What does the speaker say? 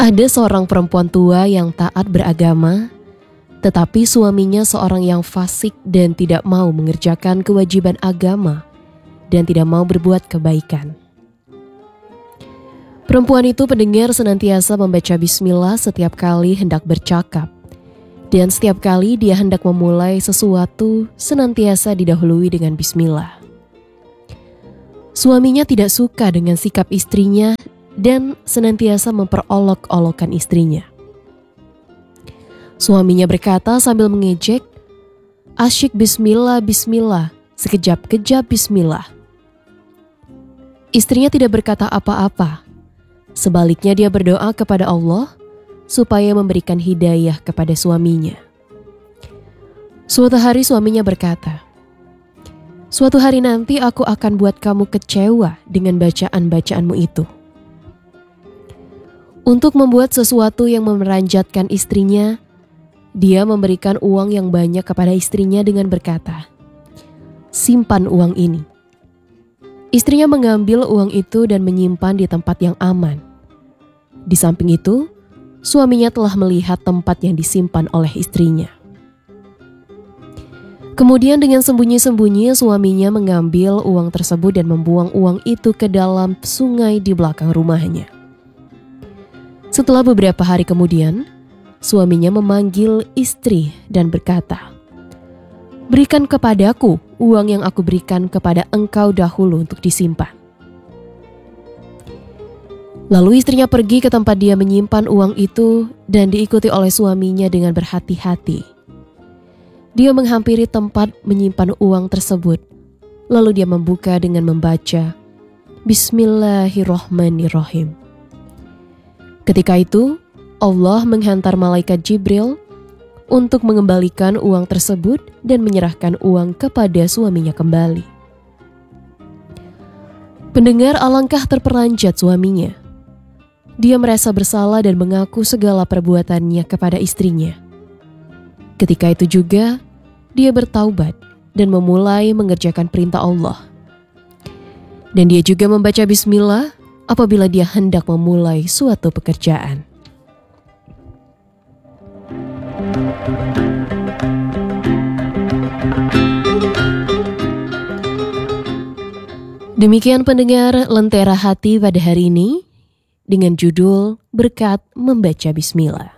Ada seorang perempuan tua yang taat beragama, tetapi suaminya seorang yang fasik dan tidak mau mengerjakan kewajiban agama dan tidak mau berbuat kebaikan. Perempuan itu pendengar senantiasa membaca bismillah setiap kali hendak bercakap, dan setiap kali dia hendak memulai sesuatu senantiasa didahului dengan bismillah. Suaminya tidak suka dengan sikap istrinya dan senantiasa memperolok-olokkan istrinya. Suaminya berkata sambil mengejek, "Asyik bismillah, bismillah, sekejap-kejap bismillah." Istrinya tidak berkata apa-apa. Sebaliknya dia berdoa kepada Allah supaya memberikan hidayah kepada suaminya. Suatu hari suaminya berkata, "Suatu hari nanti aku akan buat kamu kecewa dengan bacaan-bacaanmu itu." Untuk membuat sesuatu yang memeranjatkan istrinya, dia memberikan uang yang banyak kepada istrinya dengan berkata, "Simpan uang ini." Istrinya mengambil uang itu dan menyimpan di tempat yang aman. Di samping itu, suaminya telah melihat tempat yang disimpan oleh istrinya. Kemudian dengan sembunyi-sembunyi suaminya mengambil uang tersebut dan membuang uang itu ke dalam sungai di belakang rumahnya. Setelah beberapa hari kemudian, suaminya memanggil istri dan berkata, "Berikan kepadaku uang yang aku berikan kepada engkau dahulu untuk disimpan." Lalu istrinya pergi ke tempat dia menyimpan uang itu dan diikuti oleh suaminya dengan berhati-hati. Dia menghampiri tempat menyimpan uang tersebut, lalu dia membuka dengan membaca, "Bismillahirrahmanirrahim." Ketika itu, Allah menghantar malaikat Jibril untuk mengembalikan uang tersebut dan menyerahkan uang kepada suaminya kembali. Pendengar, alangkah terperanjat suaminya. Dia merasa bersalah dan mengaku segala perbuatannya kepada istrinya. Ketika itu juga, dia bertaubat dan memulai mengerjakan perintah Allah. Dan dia juga membaca bismillah apabila dia hendak memulai suatu pekerjaan. Demikian pendengar Lentera Hati pada hari ini dengan judul Berkat Membaca Bismillah.